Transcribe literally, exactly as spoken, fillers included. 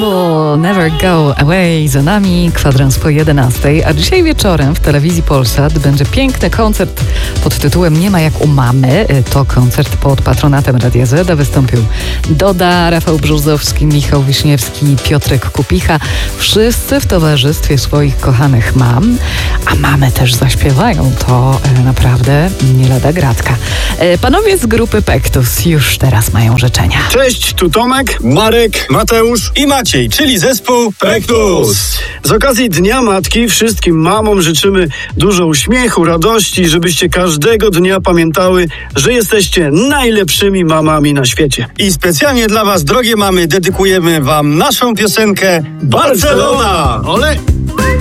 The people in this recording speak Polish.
Will Never Go Away za nami, kwadrans po jedenastej, a dzisiaj wieczorem w telewizji Polsat będzie piękny koncert pod tytułem Nie ma jak u mamy. To koncert pod patronatem Radia Z. Wystąpił Doda, Rafał Brzozowski, Michał Wiśniewski, Piotrek Kupicha. Wszyscy w towarzystwie swoich kochanych mam, a mamy też zaśpiewają. To e, naprawdę nie lada gratka. E, panowie z grupy Pektus już teraz mają życzenia. Cześć, tu Tomek, Marek, Mateusz i Maciej, czyli zespół Pektus. Z okazji Dnia Matki wszystkim mamom życzymy dużo uśmiechu, radości, żebyście każdego dnia pamiętały, że jesteście najlepszymi mamami na świecie. I specjalnie dla was, drogie mamy, dedykujemy wam naszą piosenkę Barcelona. Ole!